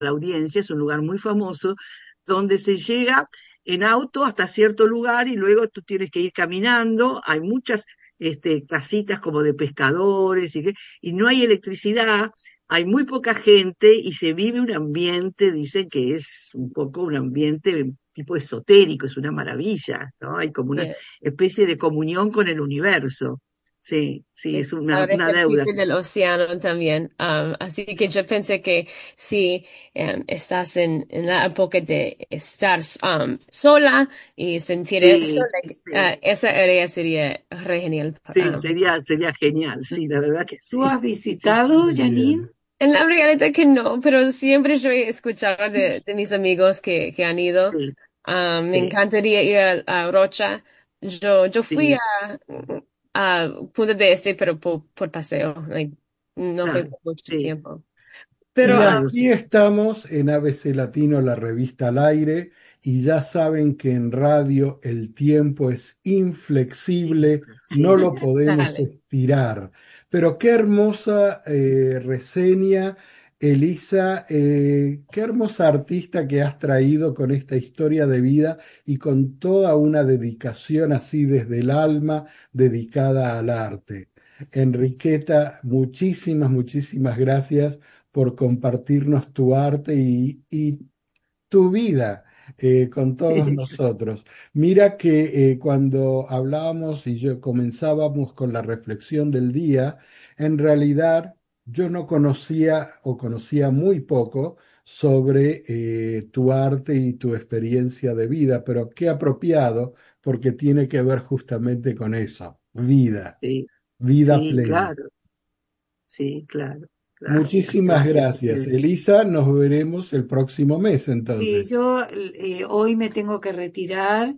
la audiencia, es un lugar muy famoso, donde se llega en auto hasta cierto lugar y luego tú tienes que ir caminando. Hay muchas casitas como de pescadores y no hay electricidad, hay muy poca gente y se vive un ambiente, dicen que es un poco un ambiente tipo esotérico, es una maravilla, ¿no? Hay como una Bien. especie de comunión con el universo. Sí, sí, es Ahora una deuda. cerquita del océano también. Así que yo pensé que si estás en la época de estar sola y sentir eso, Sí, sí, esa área sería re genial. sí, sería genial, sí, la verdad que ¿Tú sí. has Sí, sí. visitado, Muy Janine? bien. En la realidad que no, pero siempre yo he escuchado de mis amigos que han ido. Sí, Me sí, encantaría ir a Rocha. Yo fui sí, a Punta de Este, pero por paseo. Like, no fue claro, por mucho sí, tiempo. Pero Y claro, aquí sí. estamos en ABC Latino, la revista al aire, y ya saben que en radio el tiempo es inflexible, no Sí, lo podemos dale. estirar. Pero qué hermosa reseña, Elisa, qué hermosa artista que has traído con esta historia de vida y con toda una dedicación así desde el alma dedicada al arte. Enriqueta, muchísimas, muchísimas gracias por compartirnos tu arte y tu vida con todos nosotros. Mira que cuando hablábamos y yo comenzábamos con la reflexión del día, en realidad yo no conocía o conocía muy poco sobre tu arte y tu experiencia de vida, pero qué apropiado porque tiene que ver justamente con eso, sí, vida sí, plena. claro, sí, claro. Gracias, Muchísimas gracias a gracias, ustedes. Elisa. Nos veremos el próximo mes Sí, entonces. yo hoy me tengo que retirar,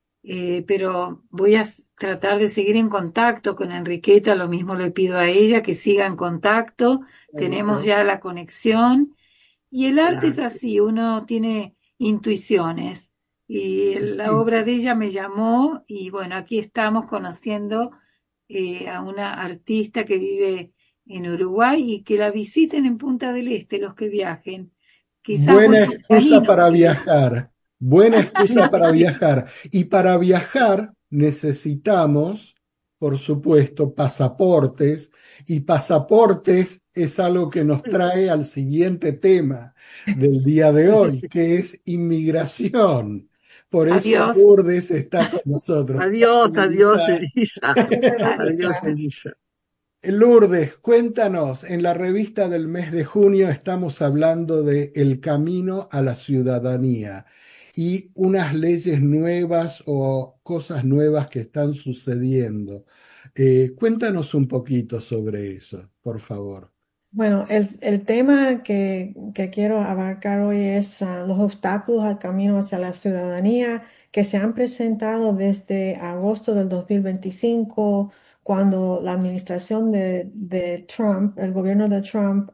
pero voy a tratar de seguir en contacto con Enriqueta, lo mismo le pido a ella que siga en contacto, tenemos Bueno, ya la conexión y el arte es gracias. así, uno tiene intuiciones y la Sí. obra de ella me llamó y bueno, aquí estamos conociendo a una artista que vive en Uruguay y que la visiten en Punta del Este los que viajen. Quizás voy Buena con excusa Janino, para porque le... viajar. Buena excusa para viajar. Y para viajar necesitamos, por supuesto, pasaportes. Y pasaportes es algo que nos trae al siguiente tema del día de Sí. hoy, que es inmigración. Por eso Adiós. Lourdes está con nosotros. Adiós, adiós, Elisa. Elisa. Adiós, Adiós. Elisa. Lourdes, cuéntanos, en la revista del mes de junio estamos hablando de el camino a la ciudadanía y unas leyes nuevas o cosas nuevas que están sucediendo. Cuéntanos un poquito sobre eso, por favor. Bueno, el tema que quiero abarcar hoy es los obstáculos al camino hacia la ciudadanía que se han presentado desde agosto del 2025, cuando la administración de Trump, el gobierno de Trump,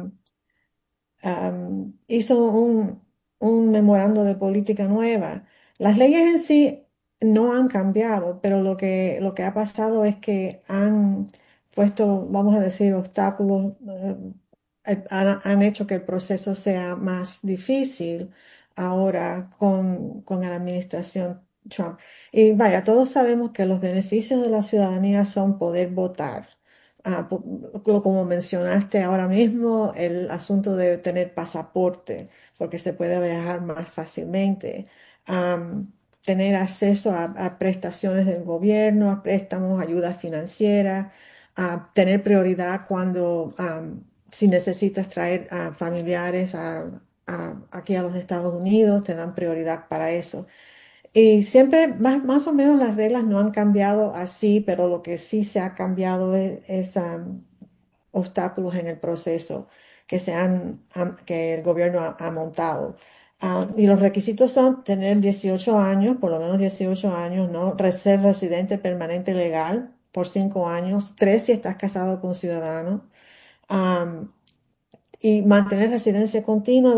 hizo un memorando de política nueva. Las leyes en sí no han cambiado, pero lo que ha pasado es que han puesto, vamos a decir, obstáculos, han hecho que el proceso sea más difícil ahora con la administración Trump. Y vaya, todos sabemos que los beneficios de la ciudadanía son poder votar. Como mencionaste ahora mismo, el asunto de tener pasaporte, porque se puede viajar más fácilmente. Tener acceso a prestaciones del gobierno, a préstamos, ayudas financieras, a tener prioridad cuando, si necesitas traer a familiares aquí a los Estados Unidos, te dan prioridad para eso. Y siempre, más o menos las reglas no han cambiado así, pero lo que sí se ha cambiado es obstáculos en el proceso que el gobierno ha montado. Y los requisitos son tener 18 años, por lo menos 18 años, ¿no? Ser residente permanente legal por 5 años, 3 si estás casado con ciudadano, um, y mantener residencia continua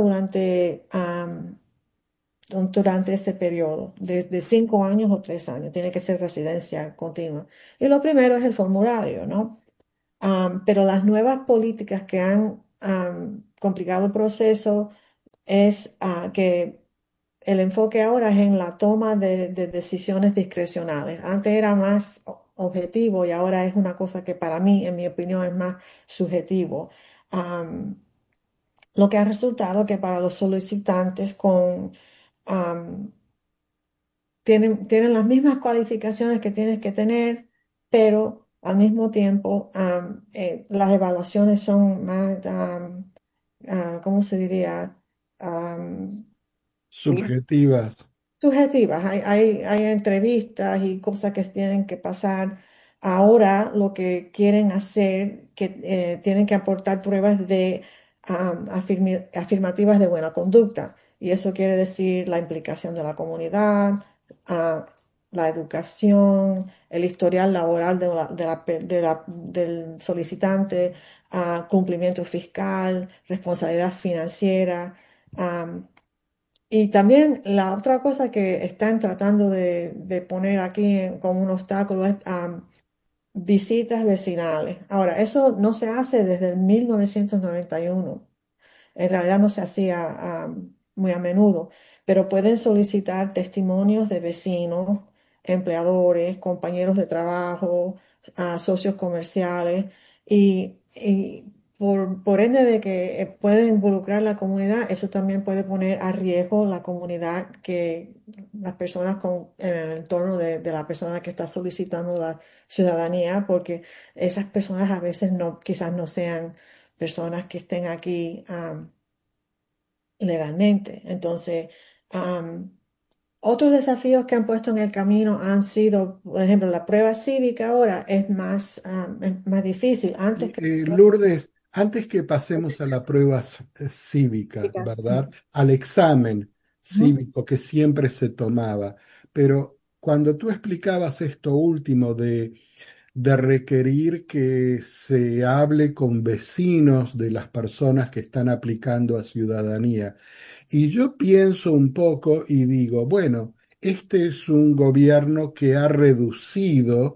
durante este periodo, de 5 años o 3 años, tiene que ser residencia continua. Y lo primero es el formulario, ¿no? Pero las nuevas políticas que han complicado el proceso es que el enfoque ahora es en la toma de decisiones discrecionales. Antes era más objetivo y ahora es una cosa que para mí, en mi opinión, es más subjetivo. Am, lo que ha resultado que para los solicitantes am, tienen las mismas cualificaciones que tienes que tener, pero al mismo tiempo las evaluaciones son más, ¿cómo se diría? Am, Subjetivas. subjetivas. Hay entrevistas y cosas que tienen que pasar. Ahora lo que quieren hacer, que tienen que aportar pruebas de afirmativas de buena conducta. Y eso quiere decir la implicación de la comunidad, ah, la educación, el historial laboral del solicitante, cumplimiento fiscal, responsabilidad financiera. Y también la otra cosa que están tratando de poner aquí como un obstáculo es visitas vecinales. Ahora, eso no se hace desde el 1991. En realidad no se hacía muy a menudo, pero pueden solicitar testimonios de vecinos, empleadores, compañeros de trabajo, socios comerciales y por ende de que puede involucrar la comunidad, eso también puede poner a riesgo la comunidad que las personas en el entorno de la persona que está solicitando la ciudadanía, porque esas personas a veces no, quizás no sean personas que estén aquí legalmente. Entonces, am, otros desafíos que han puesto en el camino han sido, por ejemplo, la prueba cívica ahora es más difícil. Antes que Lourdes, antes que pasemos a la prueba cívica, ¿verdad? sí. Al examen Ujú. cívico que siempre se tomaba, pero cuando tú explicabas esto último de requerir que se hable con vecinos de las personas que están aplicando a ciudadanía. Y yo pienso un poco y digo, bueno, este es un gobierno que ha reducido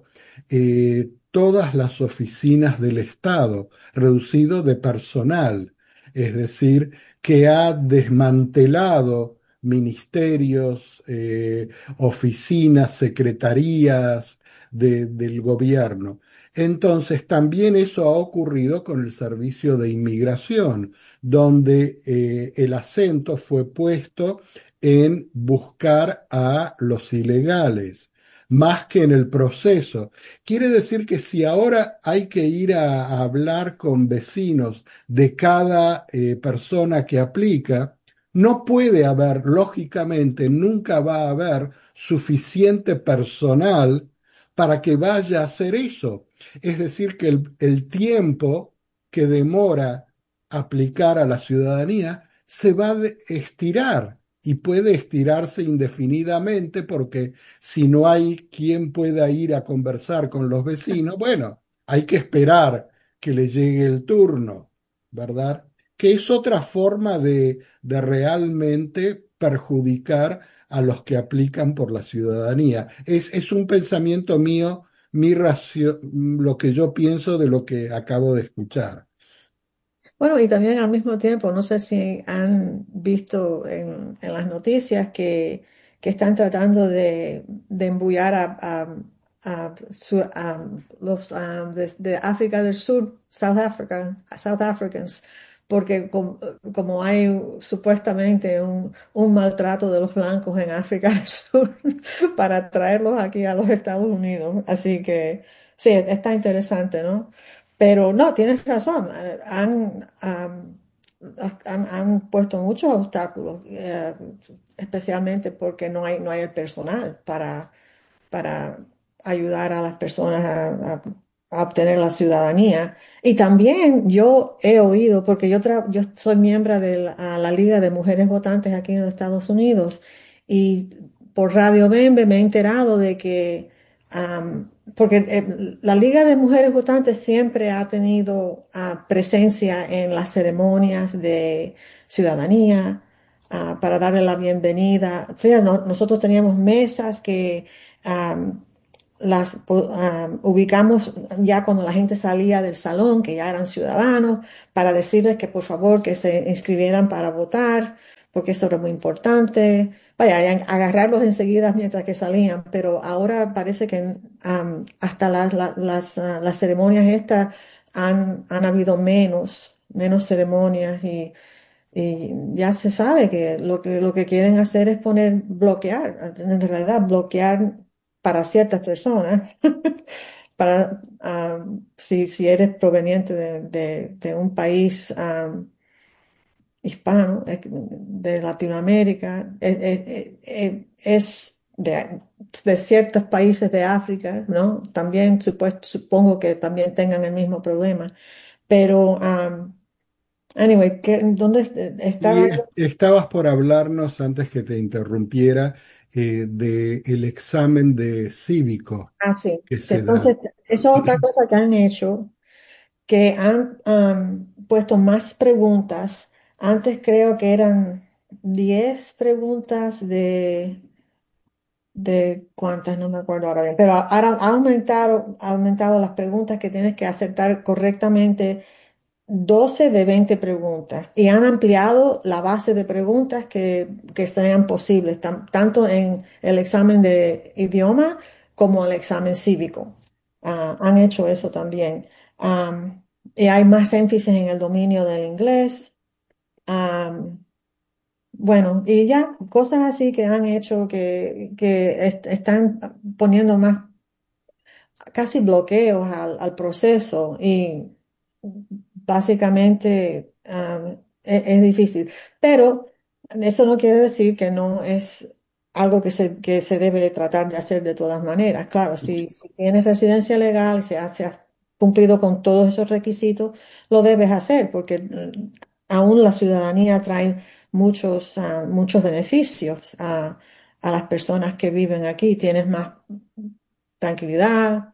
todas las oficinas del Estado, reducido de personal, es decir, que ha desmantelado ministerios, oficinas, secretarías del gobierno. Entonces, también eso ha ocurrido con el servicio de inmigración, donde el acento fue puesto en buscar a los ilegales, más que en el proceso. Quiere decir que si ahora hay que ir a hablar con vecinos de cada persona que aplica, no puede haber, lógicamente, nunca va a haber suficiente personal para que vaya a hacer eso. Es decir, que el tiempo que demora aplicar a la ciudadanía se va a estirar y puede estirarse indefinidamente porque si no hay quien pueda ir a conversar con los vecinos, bueno, hay que esperar que le llegue el turno, ¿verdad? Que es otra forma de realmente perjudicar a los que aplican por la ciudadanía. Es un pensamiento mío, lo que yo pienso de lo que acabo de escuchar. Bueno, y también al mismo tiempo, no sé si han visto en las noticias que están tratando de embullar a los de África del Sur, South Africans, porque como hay supuestamente un maltrato de los blancos en África del Sur para traerlos aquí a los Estados Unidos. Así que sí, está interesante, ¿no? Pero no, tienes razón. Han puesto muchos obstáculos, especialmente porque no hay el personal para ayudar a las personas a obtener la ciudadanía. Y también yo he oído, porque yo soy miembro de la Liga de Mujeres Votantes aquí en los Estados Unidos, y por Radio Bembe me he enterado de que, porque la Liga de Mujeres Votantes siempre ha tenido presencia en las ceremonias de ciudadanía, para darle la bienvenida. Fíjate, nosotros teníamos mesas que am, ubicamos ya cuando la gente salía del salón, que ya eran ciudadanos, para decirles que por favor que se inscribieran para votar, porque eso era muy importante. Vaya, y agarrarlos enseguida mientras que salían, pero ahora parece que hasta las ceremonias estas han habido menos ceremonias y ya se sabe que lo que quieren hacer es bloquear, en realidad bloquear para ciertas personas, para, si eres proveniente de un país hispano, de Latinoamérica, es de ciertos países de África, ¿no? También supongo que también tengan el mismo problema, pero anyway, ¿dónde estaba? Y estabas por hablarnos antes que te interrumpiera de el examen de cívico Ah, sí. que Que se da. entonces, eso es otra cosa que han hecho, que han puesto más preguntas. Antes creo que eran 10 preguntas de cuántas, no me acuerdo ahora bien, pero ahora ha aumentado las preguntas que tienes que acertar correctamente, 12 de 20 preguntas, y han ampliado la base de preguntas que sean posibles, tanto en el examen de idioma como el examen cívico. Han hecho eso también. Am, y hay más énfasis en el dominio del inglés. Bueno, y ya, cosas así que han hecho que están poniendo más, casi bloqueos al proceso y básicamente es difícil. Pero eso no quiere decir que no es algo que se debe tratar de hacer de todas maneras. Claro, si tienes residencia legal, si has cumplido con todos esos requisitos, lo debes hacer porque aún la ciudadanía trae muchos beneficios a las personas que viven aquí. Tienes más tranquilidad.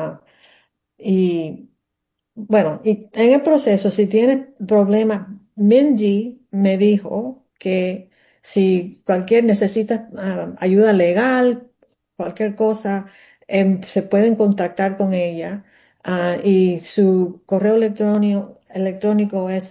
Y bueno, y en el proceso, si tienes problemas, Minji me dijo que si necesita ayuda legal, cualquier cosa, se pueden contactar con ella. Y su correo electrónico es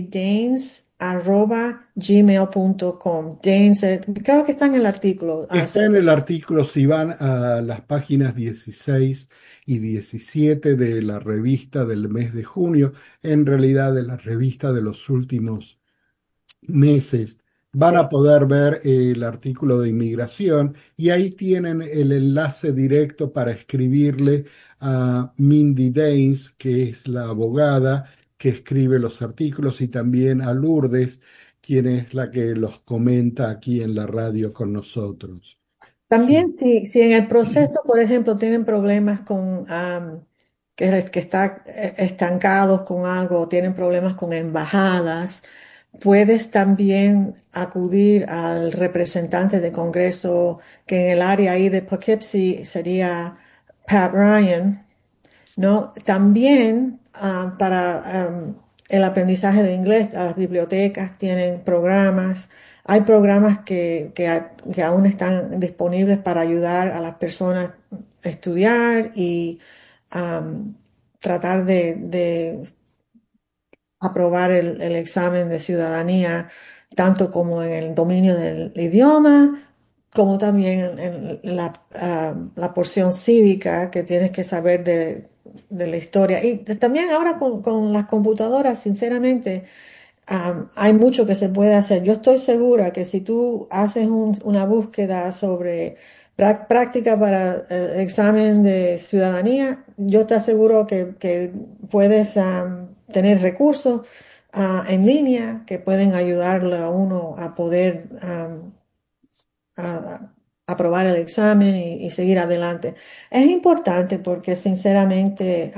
mindydanes@gmail.com. Danes, creo que está en el artículo. Está en el artículo, si van a las páginas 16 y 17 de la revista del mes de junio, en realidad de la revista de los últimos meses, van Sí. a poder ver el artículo de inmigración y ahí tienen el enlace directo para escribirle a Mindy Daines, que es la abogada que escribe los artículos, y también a Lourdes, quien es la que los comenta aquí en la radio con nosotros. Sí. También si en el proceso, por ejemplo, tienen problemas que está estancados con algo, o tienen problemas con embajadas, puedes también acudir al representante de Congreso, que en el área ahí de Poughkeepsie sería Pat Ryan, ¿no? También para el aprendizaje de inglés, las bibliotecas tienen programas. Hay programas que aún están disponibles para ayudar a las personas a estudiar y am, tratar de aprobar el examen de ciudadanía, tanto como en el dominio del idioma, como también en la porción cívica que tienes que saber de la historia. Y también ahora con las computadoras, sinceramente, hay mucho que se puede hacer. Yo estoy segura que si tú haces una búsqueda sobre práctica para examen de ciudadanía, yo te aseguro que puedes tener recursos en línea que pueden ayudarle a uno a poder a- aprobar el examen y seguir adelante. Es importante porque sinceramente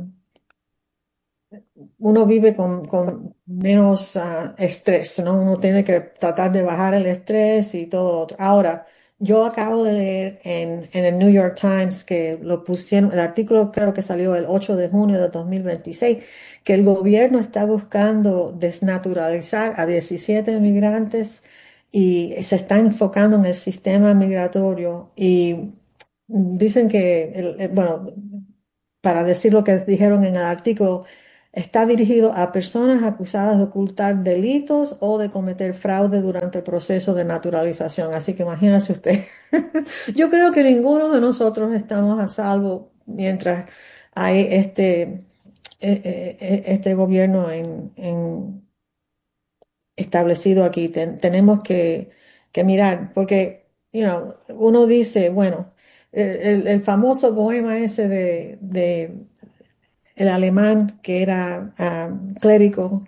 uno vive con menos estrés, ¿no? Uno tiene que tratar de bajar el estrés y todo lo otro. Ahora, yo acabo de leer en el New York Times que lo pusieron, el artículo creo que salió el 8 de junio de 2026, que el gobierno está buscando desnaturalizar a 17 migrantes y se está enfocando en el sistema migratorio y dicen que, bueno, para decir lo que dijeron en el artículo, está dirigido a personas acusadas de ocultar delitos o de cometer fraude durante el proceso de naturalización. Así que imagínese usted. Yo creo que ninguno de nosotros estamos a salvo mientras hay este gobierno establecido aquí. Tenemos que mirar, porque uno dice, bueno, el famoso poema ese de el alemán que era clérigo,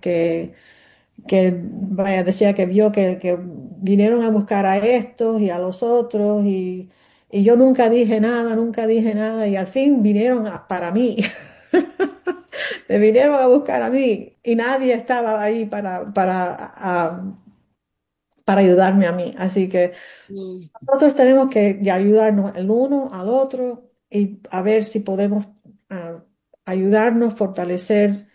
vaya, decía que vio que vinieron a buscar a estos y a los otros y yo nunca dije nada y al fin vinieron para mí. Me vinieron a buscar a mí y nadie estaba ahí para ayudarme a mí. Así que Mm. nosotros tenemos que ya ayudarnos el uno al otro y a ver si podemos ayudarnos, fortalecer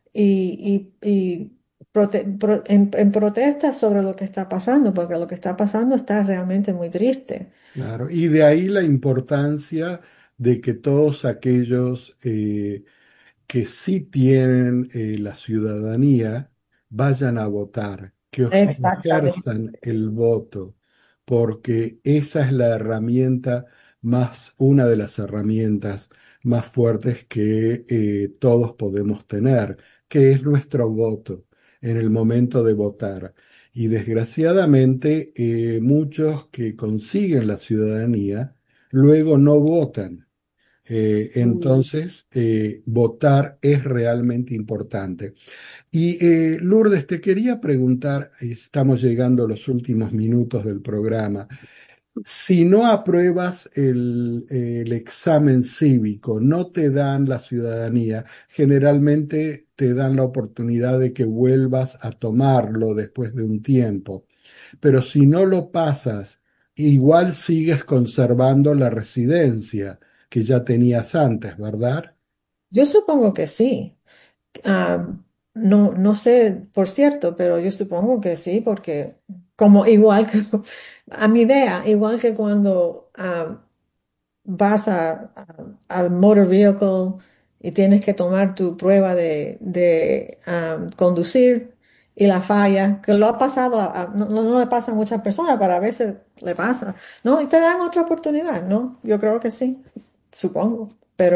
y en protesta sobre lo que está pasando, porque lo que está pasando está realmente muy triste. Claro, y de ahí la importancia de que todos aquellos que sí tienen la ciudadanía vayan a votar, que Exactamente. ejerzan el voto, porque esa es la herramienta más, una de las herramientas más fuertes que todos podemos tener, que es nuestro voto en el momento de votar. Y desgraciadamente, muchos que consiguen la ciudadanía luego no votan. Mm. Entonces, votar es realmente importante. Y Lourdes, te quería preguntar, estamos llegando a los últimos minutos del programa, si no apruebas el examen cívico, no te dan la ciudadanía, generalmente te dan la oportunidad de que vuelvas a tomarlo después de un tiempo, pero si no lo pasas, igual sigues conservando la residencia que ya tenías antes, ¿verdad? Yo supongo que sí. Ah, no sé, por cierto, pero yo supongo que sí, porque como igual que a mi idea, igual que cuando vas al motor vehicle y tienes que tomar tu prueba de conducir y la falla, que lo ha pasado, no le pasa a muchas personas, pero a veces le pasa, ¿no? Y te dan otra oportunidad, ¿no? Yo creo que sí, supongo,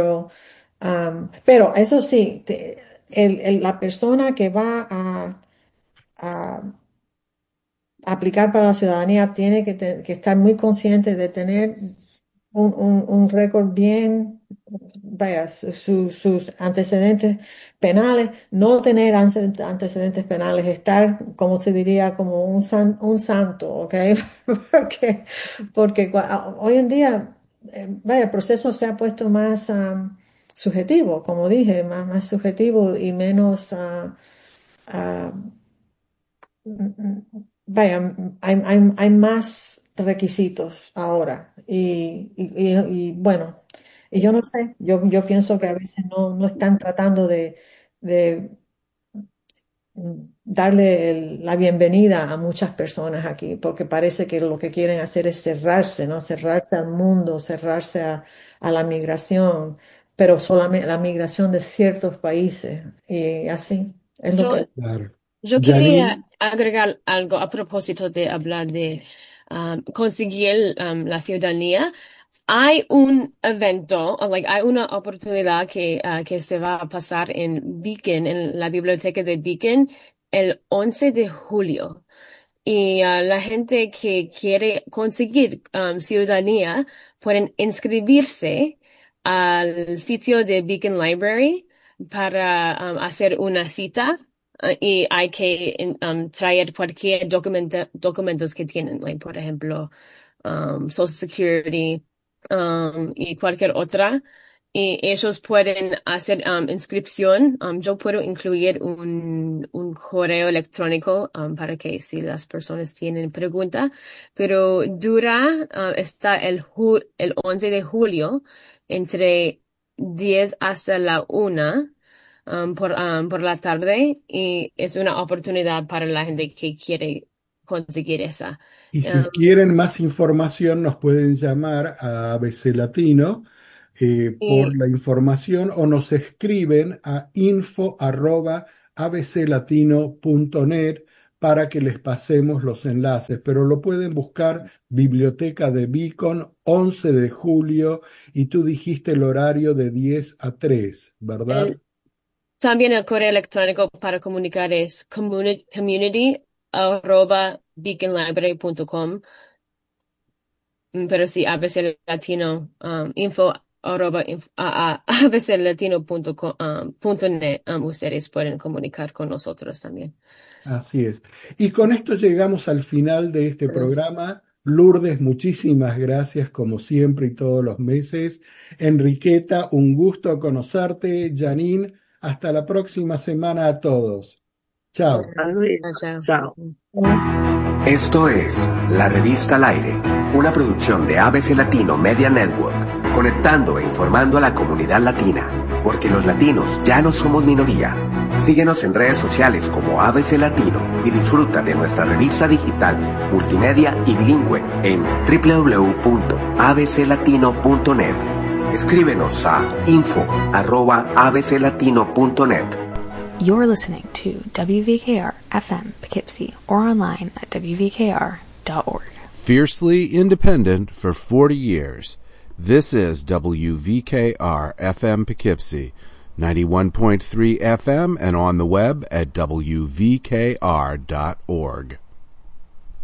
pero eso sí, la persona que va a aplicar para la ciudadanía tiene que estar muy consciente de tener un récord bien, vaya, sus antecedentes penales, no tener antecedentes penales, estar, como se diría, como un santo, ¿ok? Porque, hoy en día, vaya, el proceso se ha puesto más subjetivo, como dije, más subjetivo y menos... ah, vaya, hay más requisitos ahora bueno, y yo no sé, yo pienso que a veces no están tratando de darle la bienvenida a muchas personas aquí, porque parece que lo que quieren hacer es cerrarse, ¿no? Cerrarse al mundo, cerrarse a la migración, pero solamente la migración de ciertos países, y así es lo Yo, que... Claro. yo quería Janine, agregar algo a propósito de hablar de conseguir la ciudadanía. Hay un evento, o hay una oportunidad que se va a pasar en Beacon, en la biblioteca de Beacon, el 11 de julio. Y la gente que quiere conseguir ciudadanía pueden inscribirse al sitio de Beacon Library para hacer una cita. Y hay que traer cualquier documentos que tienen, por ejemplo, Social Security y cualquier otra. Y ellos pueden hacer inscripción. Yo puedo incluir un correo electrónico para que si las personas tienen pregunta, pero dura, está el 11 de julio entre 10 hasta la 1 por la tarde y es una oportunidad para la gente que quiere conseguir esa. y si Um, quieren más información, nos pueden llamar a ABC Latino por la información o nos escriben a info@abclatino.net para que les pasemos los enlaces, pero lo pueden buscar Biblioteca de Beacon, 11 de julio, y tú dijiste el horario de 10 a 3, ¿verdad? También el correo electrónico para comunicar es community@beaconlibrary.com. Pero sí, ABC Latino, abclatino.net, ustedes pueden comunicar con nosotros también. Así es. Y con esto llegamos al final de este programa. Lourdes, muchísimas gracias como siempre y todos los meses. Enriqueta, un gusto conocerte. Janine, hasta la próxima semana a todos. Chao. Chao. Esto es La Revista al Aire, una producción de ABC Latino Media Network, conectando e informando a la comunidad latina, porque los latinos ya no somos minoría. Síguenos en redes sociales como ABC Latino y disfruta de nuestra revista digital, multimedia y bilingüe en www.abclatino.net. Escríbenos a info@abclatino.net. You're listening to WVKR FM Poughkeepsie or online at wvkr.org. Fiercely independent for 40 years. This is WVKR FM Poughkeepsie, 91.3 FM and on the web at wvkr.org.